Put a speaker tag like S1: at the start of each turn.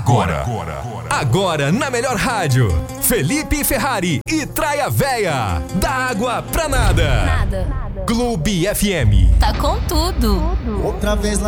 S1: Agora na melhor rádio, Felipe Ferrari e Traia Véia. Da água pra nada. Clube FM.
S2: Tá com tudo.
S3: Outra vez lá